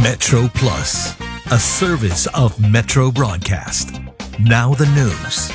Metro Plus, a service of Metro Broadcast. Now the news.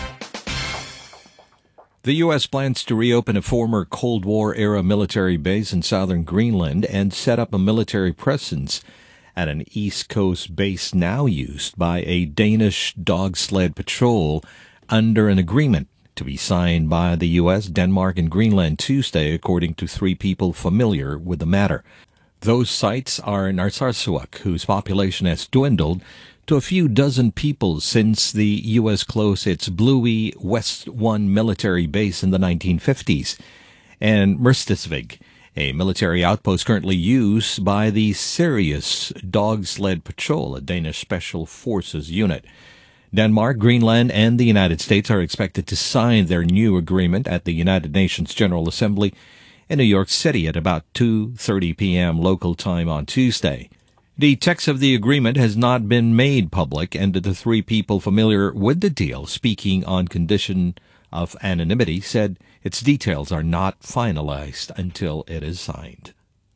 The U.S. plans to reopen a former Cold War-era military base in southern Greenland and set up a military presence at an East Coast base now used by a Danish dog sled patrol under an agreement to be signed by the U.S., Denmark, and Greenland Tuesday, according to three people familiar with the matter. Those sites are Narsarsuaq, whose population has dwindled to a few dozen people since the U.S. closed its Bluey West 1 military base in the 1950s, and Merstisvig, a military outpost currently used by the Sirius Dog Sled Patrol, a Danish Special Forces unit. Denmark, Greenland, and the United States are expected to sign their new agreement at the United Nations General Assembly in New York City at about 2:30 p.m. local time on Tuesday. The text of the agreement has not been made public, and the three people familiar with the deal, speaking on condition of anonymity, said its details are not finalized until it is signed.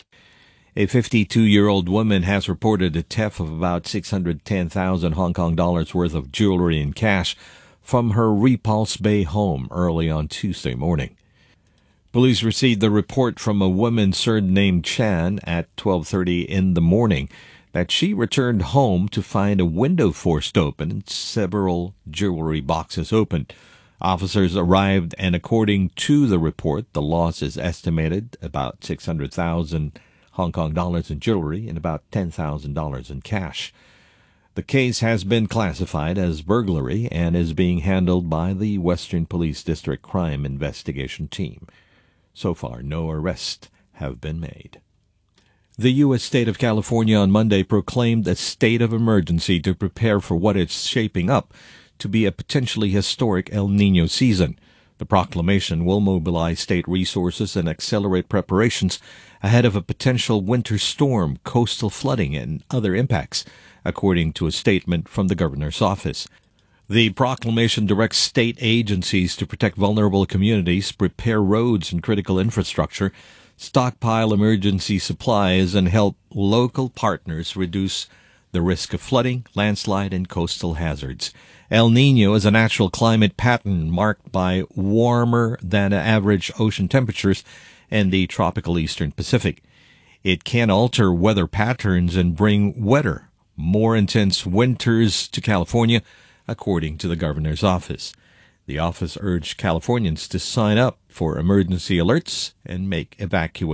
A 52-year-old woman has reported a theft of about 610,000 Hong Kong dollars worth of jewelry and cash from her Repulse Bay home early on Tuesday morning. Police received the report from a woman surnamed Chan at 12:30 in the morning that she returned home to find a window forced open and several jewelry boxes opened. Officers arrived, and according to the report, the loss is estimated about 600,000 Hong Kong dollars in jewelry and about $10,000 in cash. The case has been classified as burglary and is being handled by the Western Police District Crime Investigation Team. So far, no arrests have been made. The U.S. state of California on Monday proclaimed a state of emergency to prepare for what is shaping up to be a potentially historic El Niño season. The proclamation will mobilize state resources and accelerate preparations ahead of a potential winter storm, coastal flooding, and other impacts, according to a statement from the governor's office. The proclamation directs state agencies to protect vulnerable communities, prepare roads and critical infrastructure, stockpile emergency supplies, and help local partners reduce the risk of flooding, landslide, and coastal hazards. El Niño is a natural climate pattern marked by warmer than average ocean temperatures in the tropical eastern Pacific. It can alter weather patterns and bring wetter, more intense winters to California, according to the governor's office. The office urged Californians to sign up for emergency alerts and make evacuation